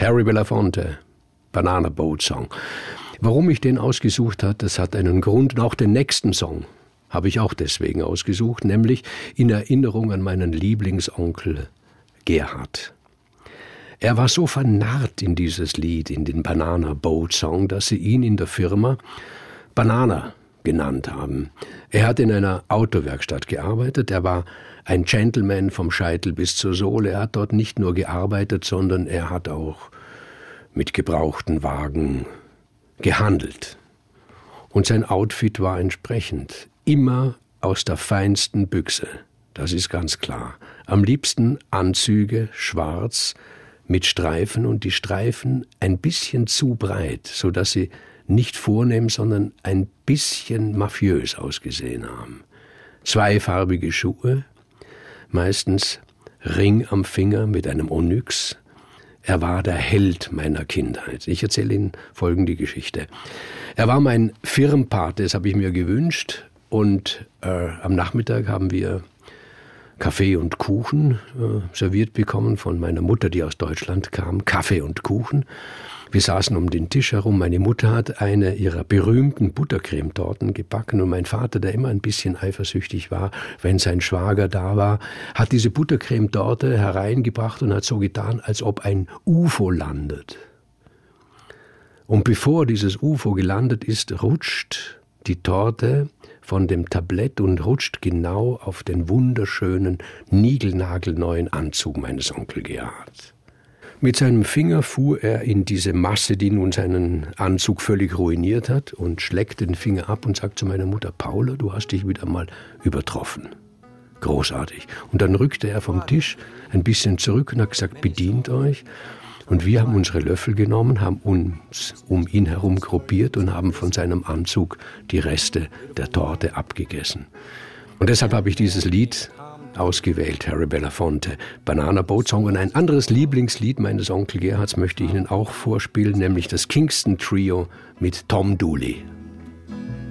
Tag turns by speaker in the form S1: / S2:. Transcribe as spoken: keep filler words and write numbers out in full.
S1: Harry Belafonte, Banana Boat Song. Warum ich den ausgesucht habe, das hat einen Grund. Und auch den nächsten Song habe ich auch deswegen ausgesucht, nämlich in Erinnerung an meinen Lieblingsonkel Gerhard. Er war so vernarrt in dieses Lied, in den Banana Boat Song, dass sie ihn in der Firma Banana genannt haben. Er hat in einer Autowerkstatt gearbeitet, er war ein Gentleman vom Scheitel bis zur Sohle. Er hat dort nicht nur gearbeitet, sondern er hat auch mit gebrauchten Wagen gehandelt. Und sein Outfit war entsprechend. Immer aus der feinsten Büchse, das ist ganz klar. Am liebsten Anzüge, schwarz, mit Streifen und die Streifen ein bisschen zu breit, sodass sie nicht vornehm, sondern ein bisschen mafiös ausgesehen haben. Zweifarbige Schuhe, meistens Ring am Finger mit einem Onyx. Er war der Held meiner Kindheit. Ich erzähle Ihnen folgende Geschichte. Er war mein Firmenpate, das habe ich mir gewünscht. Und äh, am Nachmittag haben wir Kaffee und Kuchen äh, serviert bekommen von meiner Mutter, die aus Deutschland kam. Kaffee und Kuchen. Wir saßen um den Tisch herum. Meine Mutter hat eine ihrer berühmten Buttercremetorten gebacken und mein Vater, der immer ein bisschen eifersüchtig war, wenn sein Schwager da war, hat diese Buttercremetorte hereingebracht und hat so getan, als ob ein U F O landet. Und bevor dieses U F O gelandet ist, rutscht die Torte von dem Tablett und rutscht genau auf den wunderschönen, niegelnagelneuen Anzug meines Onkel Gerhard. Mit seinem Finger fuhr er in diese Masse, die nun seinen Anzug völlig ruiniert hat, und schlägt den Finger ab und sagt zu meiner Mutter: Paula, du hast dich wieder mal übertroffen. Großartig. Und dann rückte er vom Tisch ein bisschen zurück und hat gesagt: bedient euch. Und wir haben unsere Löffel genommen, haben uns um ihn herum gruppiert und haben von seinem Anzug die Reste der Torte abgegessen. Und deshalb habe ich dieses Lied ausgewählt, Harry Belafonte, Banana Boat Song. Und ein anderes Lieblingslied meines Onkel Gerhards möchte ich Ihnen auch vorspielen, nämlich das Kingston Trio mit Tom Dooley.